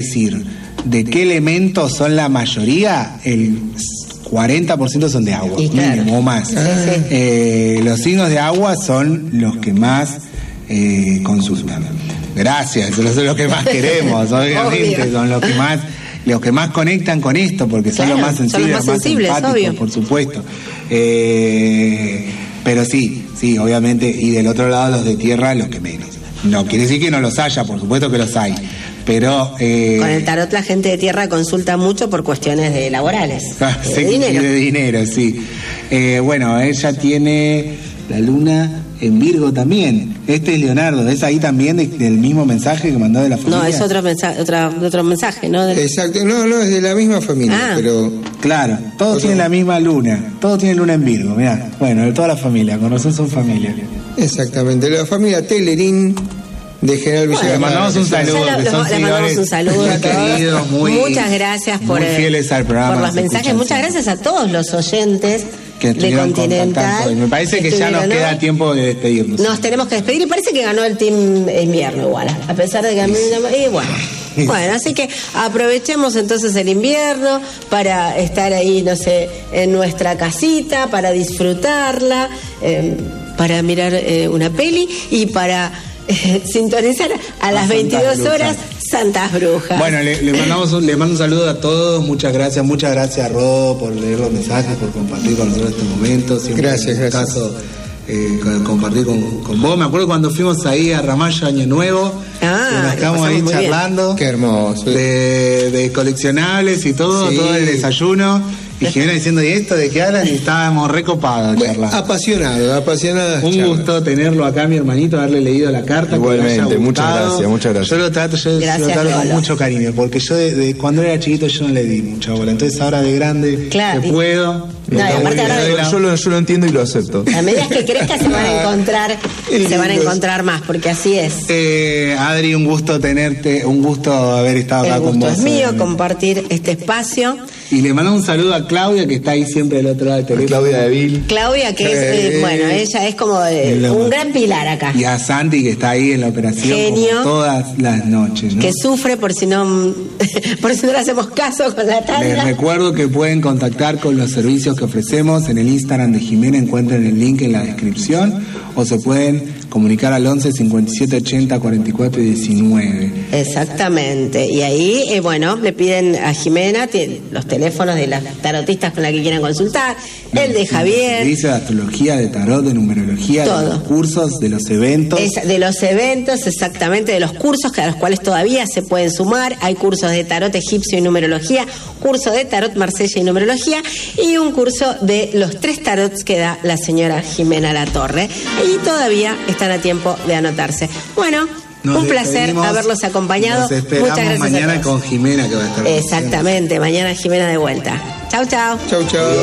decir de qué elementos son la mayoría, el 40% son de agua, claro, mínimo o más. Los signos de agua son los que más consultan. Gracias, esos son los que más queremos, obviamente, son los que más conectan con esto, porque son los más sensibles, los más empáticos, obvio. Por supuesto. Pero sí, obviamente, y del otro lado los de tierra, los que menos. No quiere decir que no los haya, por supuesto que los hay. Pero con el tarot la gente de tierra consulta mucho por cuestiones laborales, de dinero. De dinero, sí. Bueno, ella tiene la luna en Virgo también. Este es Leonardo, es ahí también del mismo mensaje que mandó de la familia. No, es otro mensaje, ¿no? Exacto, no, es de la misma familia, pero... Claro, todos tienen la misma luna, todos tienen luna en Virgo, mirá. Bueno, de toda la familia, con nosotros son familia. Exactamente, la familia Telerín de General Villegas. Le mandamos un saludo. Le mandamos un saludo a todos. Muchas gracias por fieles al programa, por los mensajes. Muchas gracias a todos los oyentes de Continental. Me parece que ya nos queda tiempo de despedirnos. Nos tenemos que despedir y parece que ganó el Team Invierno igual, a pesar de que a mí bueno, así que aprovechemos entonces el invierno para estar ahí, no sé, en nuestra casita, para disfrutarla, para mirar una peli y para sintonizar a las 22 horas Santas Brujas. Bueno, le mando un saludo a todos. Muchas gracias a Rodo por leer los mensajes, por compartir con nosotros este momento. Siempre gracias. Caso, compartir con vos. Me acuerdo cuando fuimos ahí a Ramallo Año Nuevo, que nos quedamos ahí charlando. Bien. Qué hermoso. De coleccionables y todo el desayuno. Y Jimena diciendo, ¿y esto de qué hablan? Y estábamos recopados charlando. Apasionadas. Un gusto tenerlo acá, mi hermanito, haberle leído la carta. Igualmente, muchas gracias. Yo lo trato con mucho cariño, porque yo de cuando era chiquito yo no le di mucha bola. Entonces ahora de grande, que puedo. Yo lo entiendo y lo acepto. A medida que crezca se van a encontrar más, porque así es. Adri, un gusto tenerte, un gusto haber estado acá con vos. El gusto es mío, compartir este espacio. Y le mando un saludo a Claudia, que está ahí siempre del otro lado del teléfono. Claudia de Vil. Claudia, que es, ella es como un gran pilar acá. Y a Santi, que está ahí en la operación. Genio, todas las noches, ¿no? Que sufre por si no le hacemos caso con la tanda. Les recuerdo que pueden contactar con los servicios que ofrecemos en el Instagram de Jimena, encuentren el link en la descripción, o se pueden comunicar al 11 57 80 44 19. Exactamente. Y ahí, le piden a Jimena los teléfonos de las tarotistas con las que quieran consultar, el de Javier. Servicio de astrología, de tarot, de numerología, todo. De los cursos, de los eventos. De los eventos, exactamente, de los cursos a los cuales todavía se pueden sumar. Hay cursos de tarot egipcio y numerología, curso de tarot Marsella y numerología, y un curso de los 3 tarots que da la señora Jimena Latorre. Y todavía están a tiempo de anotarse. Bueno, un placer haberlos acompañado. Nos esperamos. Muchas gracias mañana con Jimena, que va a estar. Exactamente, mañana Jimena de vuelta. Chau, chau. Chau, chau.